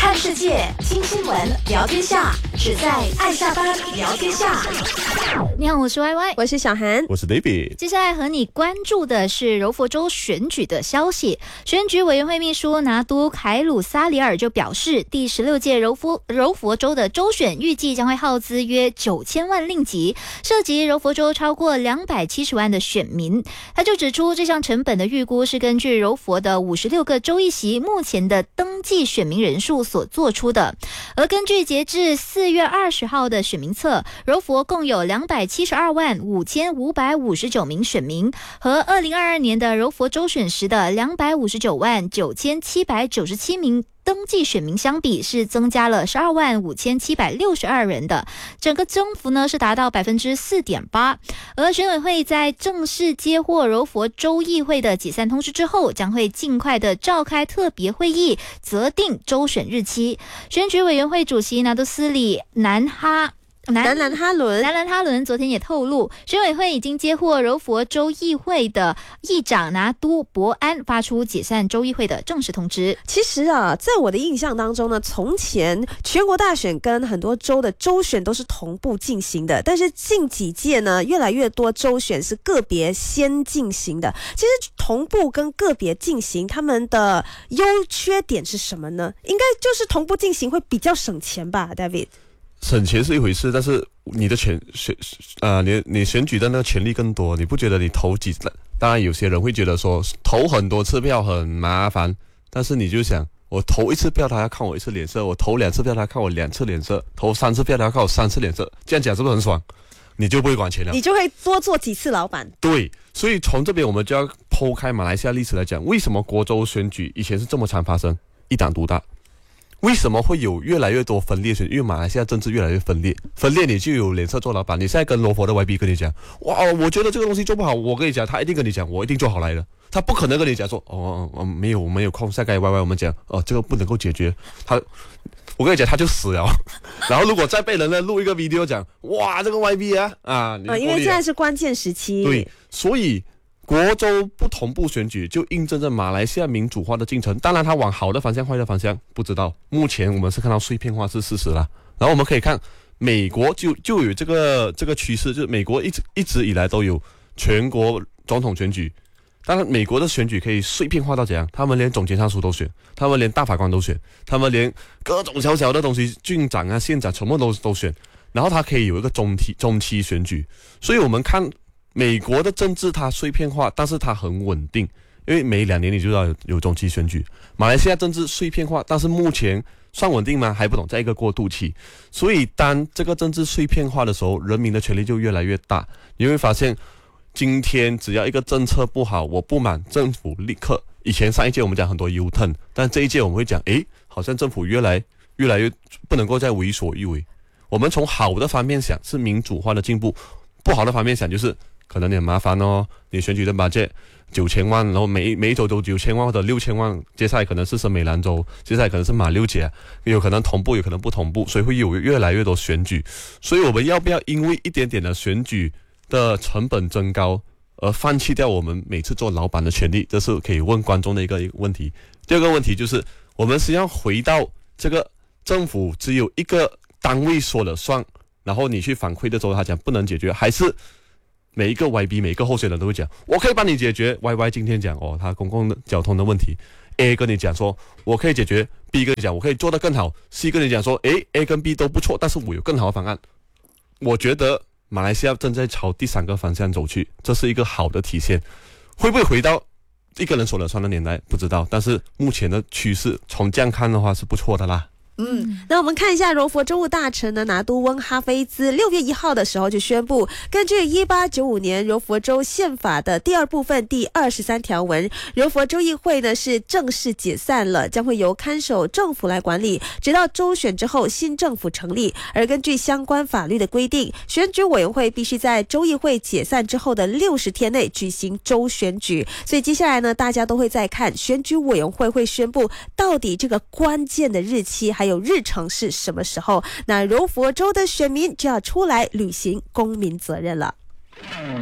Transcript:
看世界，听新闻，聊天下，只在爱下班聊天下。 你好，我是 YY， 我是小韩， 我是 David。 接下来和你关注的是柔佛州选举的消息。选举委员会秘书拿督凯鲁萨里尔就表示，第16届柔佛州的州选预计将会耗资约9000万令吉，涉及柔佛州超过270万的选民。他就指出，这项成本的预估是根据柔佛的56个州议席目前的登记选民人数所做出的。而根据截至4月20号的选民册，柔佛共有272万5559名选民，和2022年的柔佛州选时的259万9797名登记选民相比，是增加了12万5762人的，整个增幅呢是达到 4.8%。 而选委会在正式接获柔佛州议会的解散通知之后，将会尽快的召开特别会议，择定州选日期。选举委员会主席拿督斯里南哈伦昨天也透露，选委会已经接获柔佛州议会的议长拿督伯安发出解散州议会的正式通知。 其实啊，在我的印象当中呢，从前全国大选跟很多州的州选都是同步进行的，但是近几届呢，越来越多州选是个别先进行的。其实同步跟个别进行，他们的优缺点是什么呢？应该就是同步进行会比较省钱吧 ，David。 省钱是一回事，但是你的你选举的那个权利更多，你不觉得你投当然有些人会觉得说投很多次票很麻烦，但是你就想，我投一次票他要看我一次脸色，我投2次票他要看我2次脸色，投3次票他要看我3次脸色，这样讲是不是很爽？你就不会管钱了， 你就会多做几次老板。 对，所以从这边我们就要剖开马来西亚历史来讲，为什么国州选举以前是这么常发生，一党独大？为什么会有越来越多分裂选？因为马来西亚政治越来越分裂，你就有脸色做老板。你现在跟罗佛的 YB 跟你讲，哇，我觉得这个东西做不好，我跟你讲，他一定跟你讲，我一定做好来的。他不可能跟你讲说，没有，我们有空，下个 YY 我们讲，这个不能够解决。我跟你讲，他就死了。然后如果再被人呢录一个 video 讲，哇，这个 YB 因为现在是关键时期。 对，所以国州不同步选举就印证着马来西亚民主化的进程，当然它往好的方向坏的方向不知道，目前我们是看到碎片化是事实啦。然后我们可以看美国就有这个趋势，就是美国一直以来都有全国总统选举，当然美国的选举可以碎片化到怎样，他们连总检察署都选，他们连大法官都选，他们连各种小小的东西郡长啊县长全部都选，然后它可以有一个中期选举。所以我们看美国的政治它碎片化，但是它很稳定，因为每2年你就要有中期选举。马来西亚政治碎片化，但是目前算稳定吗？还不懂，在一个过渡期。所以当这个政治碎片化的时候，人民的权利就越来越大。你会发现，今天只要一个政策不好，我不满政府立刻。以前上一届我们讲很多 U-turn， 但这一届我们会讲，好像政府越来越不能够再为所欲为。我们从好的方面想，是民主化的进步；不好的方面想，就是可能你很麻烦哦，你选举的budget9000万，然后每一州都9000万或者6000万，接下来可能是圣美兰州，接下来可能是马六甲，有可能同步，有可能不同步，所以会有越来越多选举。所以我们要不要因为一点点的选举的成本增高而放弃掉我们每次做老板的权利？这是可以问观众的一个问题。第二个问题就是，我们实际上回到这个政府只有一个单位说了算，然后你去反馈的时候他讲不能解决，还是每一个 YB 每一个候选人都会讲，我可以帮你解决。YY 今天讲他公共的交通的问题， A 跟你讲说我可以解决， B 跟你讲我可以做得更好， C 跟你讲说A 跟 B 都不错，但是我有更好的方案。我觉得马来西亚正在朝第3个方向走去，这是一个好的体现。会不会回到一个人说了算的年代不知道，但是目前的趋势从这样看的话是不错的啦。 那我们看一下柔佛州务大臣呢拿督温哈菲兹6月1号的时候就宣布，根据1895年柔佛州宪法的第2部分第23条文，柔佛州议会呢是正式解散了，将会由看守政府来管理，直到州选之后新政府成立。而根据相关法律的规定，选举委员会必须在州议会解散之后的60天内举行州选举。所以接下来呢，大家都会在看选举委员会会宣布到底这个关键的日期还有日程是什么时候，那柔佛州的选民就要出来履行公民责任了。